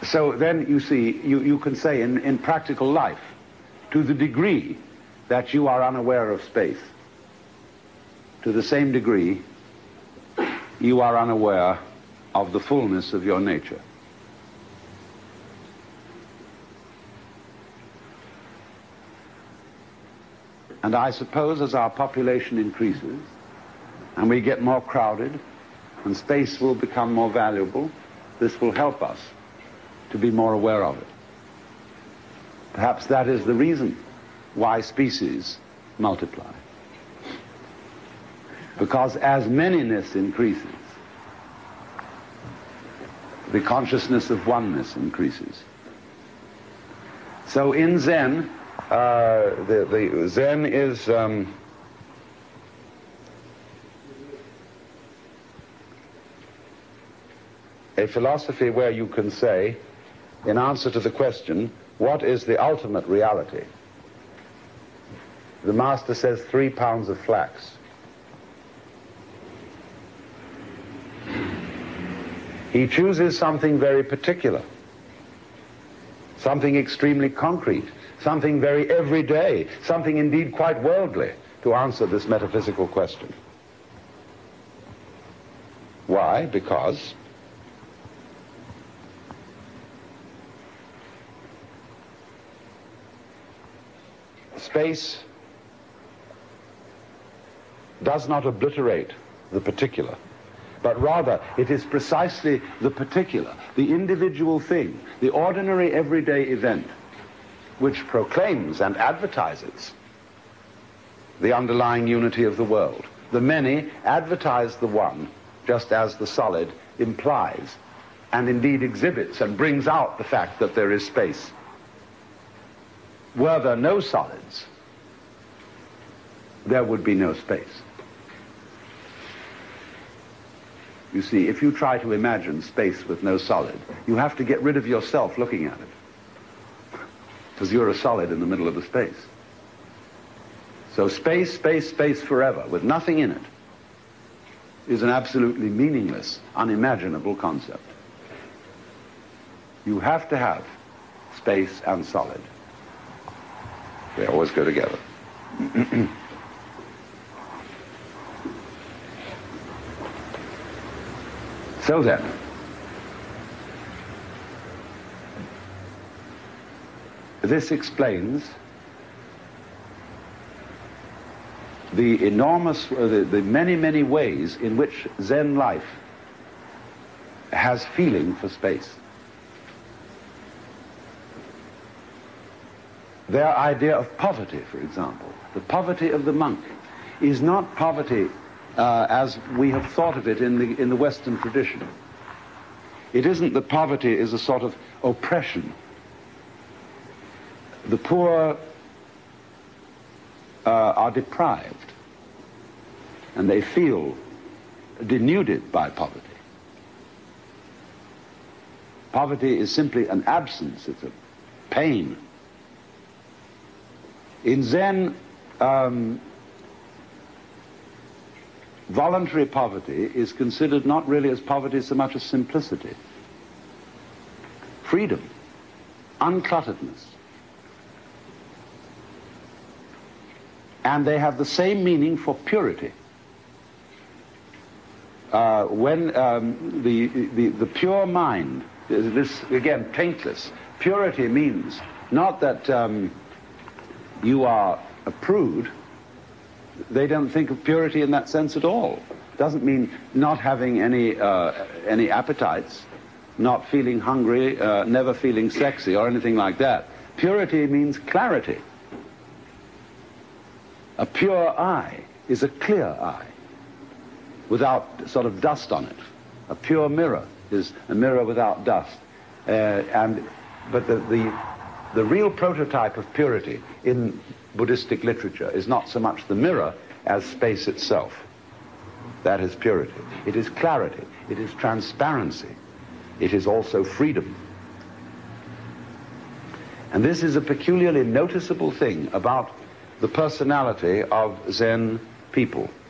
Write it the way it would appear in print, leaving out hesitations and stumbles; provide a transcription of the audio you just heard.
So then you see, you can say in practical life, to the degree that you are unaware of space, to the same degree you are unaware of the fullness of your nature. And I suppose as our population increases and we get more crowded and space will become more valuable, this will help us to be more aware of it. Perhaps that is the reason why species multiply. Because as manyness increases, the consciousness of oneness increases. So in Zen, the Zen is a philosophy where you can say, in answer to the question, what is the ultimate reality? The master says 3 pounds of flax. He chooses something very particular, something extremely concrete, something very everyday, something indeed quite worldly to answer this metaphysical question. Why? Because space does not obliterate the particular, but rather it is precisely the particular, the individual thing, the ordinary everyday event, which proclaims and advertises the underlying unity of the world. The many advertise the one, just as the solid implies and indeed exhibits and brings out the fact that there is space. Were there no solids, there would be no space. You see, if you try to imagine space with no solid, you have to get rid of yourself looking at it, because you're a solid in the middle of the space. So space, space, space forever, with nothing in it, is an absolutely meaningless, unimaginable concept. You have to have space and solid. They always go together. So then, this explains the enormous, the many, many ways in which Zen life has feeling for space. Their idea of poverty, for example, the poverty of the monk, is not poverty as we have thought of it in the Western tradition. It isn't that poverty is a sort of oppression. The poor are deprived, and they feel denuded by poverty. Poverty is simply an absence, it's a pain. In Zen, voluntary poverty is considered not really as poverty so much as simplicity, freedom, unclutteredness. And they have the same meaning for purity. When the pure mind, this again, taintless, purity means not that you are a prude. They don't think of purity in that sense at all. It doesn't mean not having any appetites, not feeling hungry, never feeling sexy or anything like that. Purity means clarity. A pure eye is a clear eye, without sort of dust on it. A pure mirror is a mirror without dust. But the real prototype of purity in Buddhistic literature is not so much the mirror as space itself. That is purity. It is clarity. It is transparency. It is also freedom. And this is a peculiarly noticeable thing about the personality of Zen people.